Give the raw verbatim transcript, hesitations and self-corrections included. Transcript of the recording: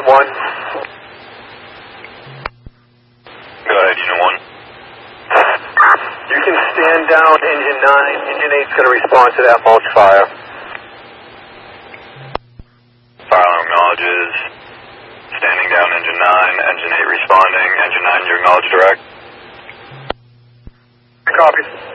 one. Go ahead, Unit one. You can stand down engine nine. Engine eight's going to respond to that mulch fire. Fire alarm acknowledges. Standing down engine nine. Engine eight responding. Engine nine, you acknowledge direct. Copy.